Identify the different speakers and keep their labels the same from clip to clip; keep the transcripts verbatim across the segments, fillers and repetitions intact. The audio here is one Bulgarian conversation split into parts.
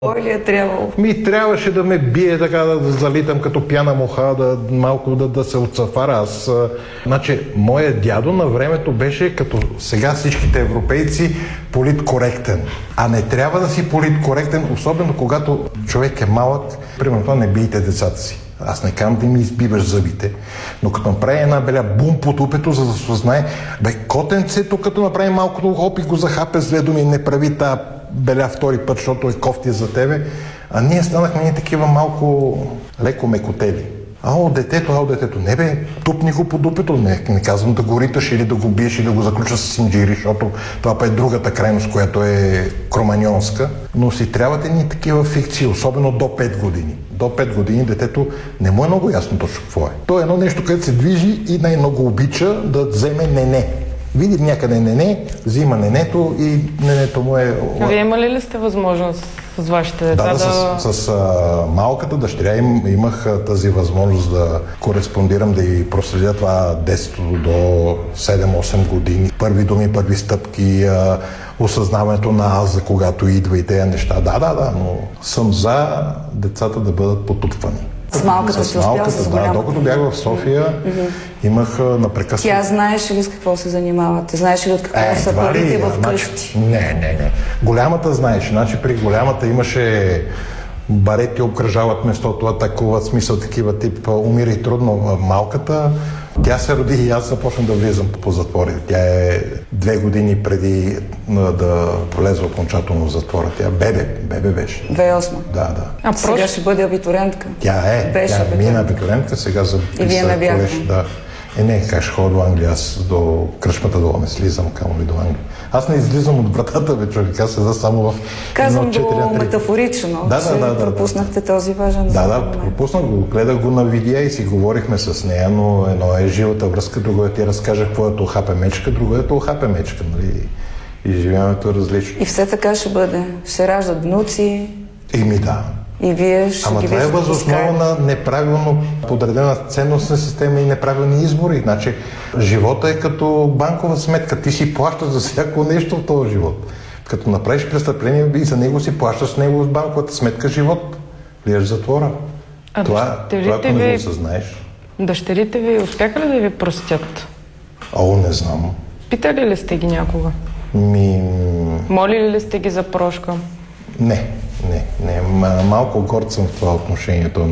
Speaker 1: Кой ли е трябвало?
Speaker 2: Ми трябваше да ме бие така, да залитам като пяна муха, да малко да, да се отсафара. Аз, а, значи, моят дядо на времето беше като сега всичките европейци политкоректен. А не трябва да си политкоректен, особено когато човек е малък. Примерно, не бийте децата си. Аз не казвам да ми избиваш зъбите, но като направи една беля бум по тупето, за да се знае, бе, котенцето, като направи малкото хоп и го захапе с две думи, не прави тази беля втори път, защото е кофти за тебе. А ние станахме ние такива малко леко мекотели. Ао, детето, ао, детето. Не бе, тупни го по дупето. Не, не казвам да го риташ или да го биеш или да го заключаш с синджири, защото това па е другата крайност, която е кроманьонска. Но си трябват едни такива фикции, особено до пет години. До пет години детето не му е много ясно точно какво е. То е едно нещо, което се движи и най-много обича да вземе нене. Види някъде нене, взима ненето и ненето му е...
Speaker 3: Вие имали ли сте възможност с вашите деца
Speaker 2: да? Да,
Speaker 3: да...
Speaker 2: с, с а, малката дъщеря им, имах а, тази възможност да кореспондирам, да й проследя това детството до седем-осем години. Първи думи, първи стъпки, а, осъзнаването на аз за когато идва и тези неща. Да, да, да, но съм за децата да бъдат потупвани.
Speaker 1: С малката
Speaker 2: с малката,
Speaker 1: с
Speaker 2: да. Докато бях в София, mm-hmm. имах напрекъснато...
Speaker 1: Тя знаеш ли с какво се занимавате? Знаеш ли от какво
Speaker 2: е,
Speaker 1: са парите в къщи?
Speaker 2: Не, не, не. Голямата знаеш. Значи при голямата имаше барети, обкръжават местото, атакуват, смисъл такива тип, умирай трудно. Малката, тя се роди и аз започнах да влизам по затвори. Тя е две години преди да влезе окончателно в затвора. Тя бебе, бебе беше.
Speaker 1: две хиляди и осма?
Speaker 2: Да, да.
Speaker 1: А сега прош... ще бъде абитуриентка?
Speaker 2: Тя е, беше тя мина абитуриентка, сега записа.
Speaker 1: И вие не бяхте?
Speaker 2: Да. Е, не, как ще ходя до Англия, аз до кръчмата долу не слизам, камо ли до Англия. Аз не излизам от вратата, бе, човек, аз седа само в...
Speaker 1: Казвам го метафорично,
Speaker 2: да,
Speaker 1: че
Speaker 2: да, да, да,
Speaker 1: пропуснахте
Speaker 2: да.
Speaker 1: този важен
Speaker 2: Да, да, пропуснах го, гледах го на видео и си говорихме с нея, но едно е живата връзка, друго е ти разкажа какво е то хапе мечка, друго е то хапе мечка, нали? Изживяването е различно.
Speaker 1: И все така ще бъде, ще раждат внуци...
Speaker 2: Еми да.
Speaker 1: И вие ще
Speaker 2: Ама
Speaker 1: ги
Speaker 2: това е възоснова на неправилно подредена ценностна система и неправилни избори. Значи, живота е като банкова сметка. Ти си плащаш за всяко нещо в този живот. Като направиш престъпление и за него си плащаш с него с банковата сметка живот. Влияш в затвора.
Speaker 3: А
Speaker 2: това, това ако не го съзнаеш.
Speaker 3: Дъщерите ви успяха ли да ви простят?
Speaker 2: О, не знам.
Speaker 3: Питали ли сте ги някога?
Speaker 2: Ми...
Speaker 3: Молили ли сте ги за прошка?
Speaker 2: Не. Не, не, малко горд съм в това отношението,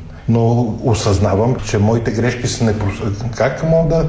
Speaker 2: но осъзнавам, че моите грешки са непростителни. Как мога да...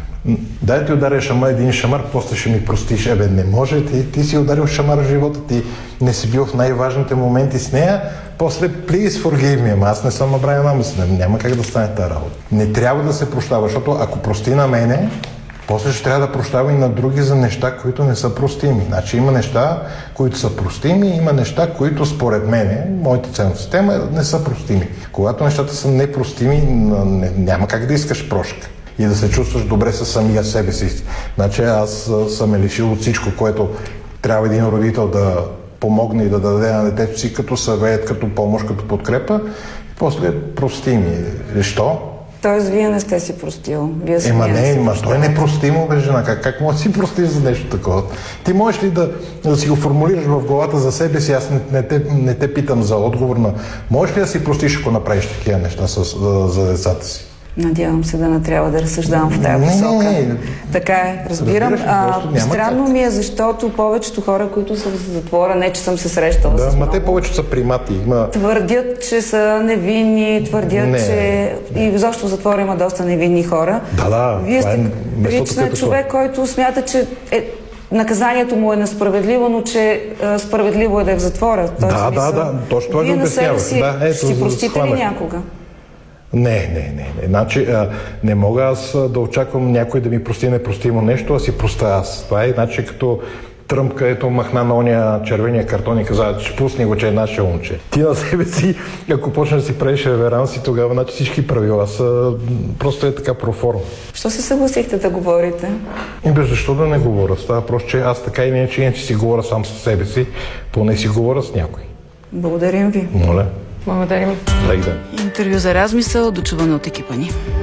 Speaker 2: Дай ти ударя шамар, един шамар, после ще ми простиш. Ебе, не може, ти, ти си ударил шамар в живота, ти не си бил в най-важните моменти с нея, после please forgive me, ама аз не съм направил намисъл, няма как да стане тази работа. Не трябва да се прощава, защото ако прости на мене, после ще трябва да прощава и на други за неща, които не са простими. Значи има неща, които са простими, има неща, които според мене, моята ценна система, не са простими. Когато нещата са непростими, няма как да искаш прошка и да се чувстваш добре със самия себе си. Значи аз съм е лишил от всичко, което трябва един родител да помогне и да даде на детето си като съвет, като помощ, като подкрепа. И после простими. Защо?
Speaker 1: Тоест, вие не сте си простил. Вие
Speaker 2: Ема не,
Speaker 1: не
Speaker 2: ма той е непростимо, бе, жена. Как, как може да си простиш за нещо такова? Ти можеш ли да, да си го формулираш в главата за себе си? Аз не, не, те, не те питам за отговор на... Можеш ли да си простиш, ако направиш такива неща с, за, за децата си?
Speaker 1: Надявам се да не трябва да разсъждавам в тази посока. Не, не. Така е, разбирам. А, странно ми е, защото повечето хора, които са в затвора, не че съм се срещала
Speaker 2: да,
Speaker 1: с много...
Speaker 2: Да, те повечето са примати. Има...
Speaker 1: Твърдят, че са невинни, твърдят, не. че... И защо в затвора има доста невинни хора.
Speaker 2: Да, да.
Speaker 1: Вие сте личен човек, който смята, че е... наказанието му е несправедливо, но че е, справедливо е да е в затвора.
Speaker 2: Да, да, да, да, точно това
Speaker 1: го
Speaker 2: обяснява.
Speaker 1: Си,
Speaker 2: да, ето,
Speaker 1: ще си простите ли някога?
Speaker 2: Не, не, не. не. Значи, а, не мога аз да очаквам някой да ми прости непростимо нещо, а си проста аз. Това е, значи, като Тръмп, където махна на ония червения картон и каза, че пусни го, че е наше момче. Ти на себе си, ако почнеш да си правиш реверанси, тогава значи всички правила са просто е така проформа.
Speaker 1: Що се съгласихте да говорите?
Speaker 2: И без защо да не говоря? Става просто, че аз така и не че иначе си говоря сам със себе си, поне си говоря с някой.
Speaker 1: Благодарим ви.
Speaker 2: Моля.
Speaker 3: Благодарим.
Speaker 2: Лек ден.
Speaker 1: Интервю за размисъл, дочуване от екипа ни.